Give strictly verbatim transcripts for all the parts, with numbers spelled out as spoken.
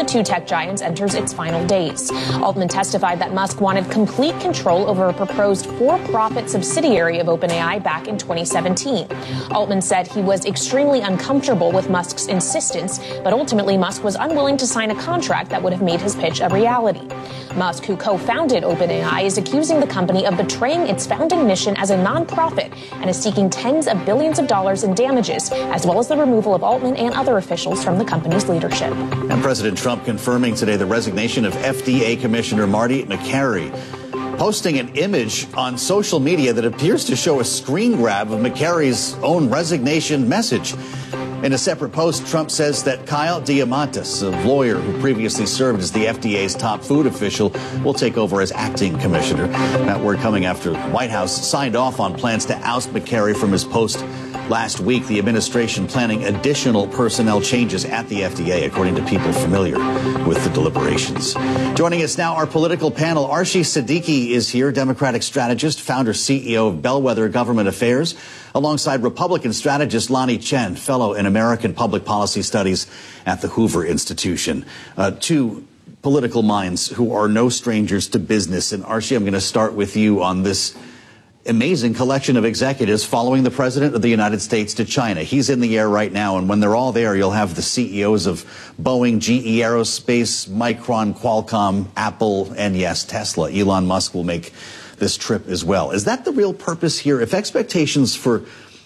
two tech giants enters its final days. Altman testified that Musk wanted complete control over a proposed for-profit subsidiary of OpenAI back in twenty seventeen. Altman said he was extremely uncomfortable with Musk's insistence, but ultimately Musk was unwilling to sign a contract that would have made his pitch a reality. Musk, who co-founded OpenAI, is accusing the company of betraying its founding mission as a nonprofit and is seeking tens of billions of dollars in damages, as well as the removal of Altman and other officials from the company's leadership. And President Trump confirming today the resignation of F D A Commissioner Marty McCary, posting an image on social media that appears to show a screen grab of McCary's own resignation message. In a separate post, Trump says that Kyle Diamantis, a lawyer who previously served as the F D A's top food official, will take over as acting commissioner. That word coming after the White House signed off on plans to oust McCary from his post last week. The administration planning additional personnel changes at the F D A, according to people familiar with the deliberations. Joining us now, our political panel. Arshie Siddiqui is here, Democratic strategist, founder, C E O of Bellwether Government Affairs, alongside Republican strategist Lanhee Chen, fellow in American Public Policy Studies at the Hoover Institution. Uh, two political minds who are no strangers to business. And Arshie, I'm going to start with you on this amazing collection of executives following the president of the United States to China. He's in the air right now, and when they're all there, you'll have the C E Os of Boeing, G E Aerospace, Micron, Qualcomm, Apple, and yes, Tesla. Elon Musk will make this trip as well. Is that the real purpose here? If expectations for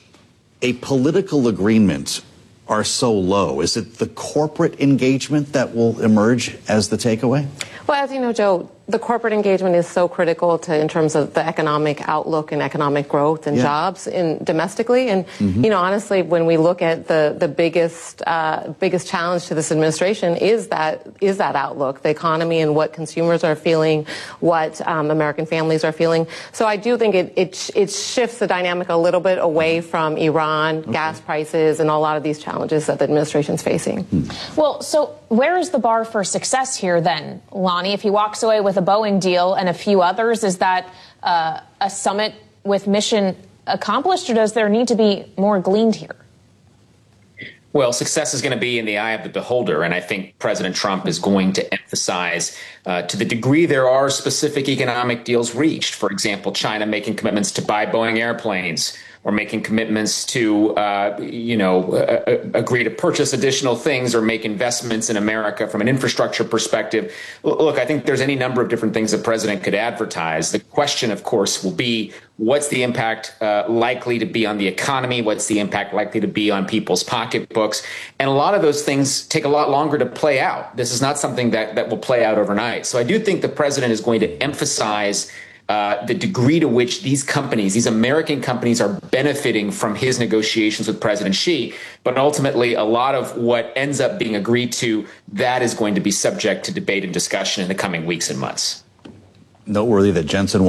a political agreement are so low, is it the corporate engagement that will emerge as the takeaway? Well, as you know, Joe, the corporate engagement is so critical to in terms of the economic outlook and economic growth and yeah. jobs in domestically. And mm-hmm. you know, honestly, when we look at the the biggest uh, biggest challenge to this administration is that is that outlook, the economy, and what consumers are feeling, what um, American families are feeling. So I do think it it it shifts the dynamic a little bit away from Iran, okay. gas prices, and a lot of these challenges that the administration is facing. Hmm. Well, so where is the bar for success here then, Lanhee? If he walks away with a Boeing deal and a few others, is that uh, a summit with mission accomplished, or does there need to be more gleaned here? Well, success is going to be in the eye of the beholder, and I think President Trump is going to emphasize uh, to the degree there are specific economic deals reached. For example, China making commitments to buy Boeing airplanes, or making commitments to, uh, you know, uh, agree to purchase additional things or make investments in America from an infrastructure perspective. Look, I think there's any number of different things the president could advertise. The question, of course, will be what's the impact uh, likely to be on the economy? What's the impact likely to be on people's pocketbooks? And a lot of those things take a lot longer to play out. This is not something that, that will play out overnight. So I do think the president is going to emphasize Uh, the degree to which these companies, these American companies, are benefiting from his negotiations with President Xi. But ultimately, a lot of what ends up being agreed to, that is going to be subject to debate and discussion in the coming weeks and months. Noteworthy that Jensen